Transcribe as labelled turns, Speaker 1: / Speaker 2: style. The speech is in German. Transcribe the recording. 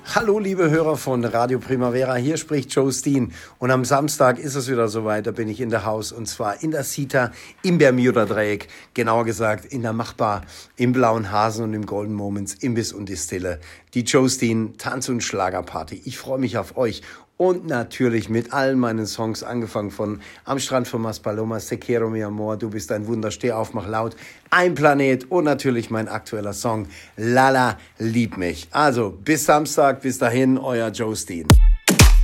Speaker 1: Hallo liebe Hörer von Radio Primavera, hier spricht Joe Steen und am Samstag ist es wieder soweit, da bin ich in der Haus und zwar in der Sita im Bermuda-Dreieck, genauer gesagt in der Machbar, im Blauen Hasen und im Golden Moments, Imbiss und Distille, die Joe Steen Tanz- und Schlagerparty. Ich freue mich auf euch und natürlich mit allen meinen Songs, angefangen von Am Strand von Maspalomas, Te quiero mi amor, Du bist ein Wunder, Steh auf, mach laut, Ein Planet und natürlich mein aktueller Song, Lala, lieb mich. Also bis Samstag, bis dahin, euer Joe Steen.